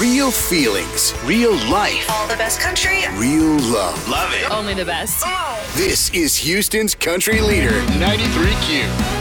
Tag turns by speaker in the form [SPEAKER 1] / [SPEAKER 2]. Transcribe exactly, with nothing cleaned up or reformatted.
[SPEAKER 1] Real feelings, real life,
[SPEAKER 2] All the best country.
[SPEAKER 1] real love.
[SPEAKER 3] Love it.
[SPEAKER 4] Only the best.
[SPEAKER 1] This is Houston's country leader, ninety-three Q.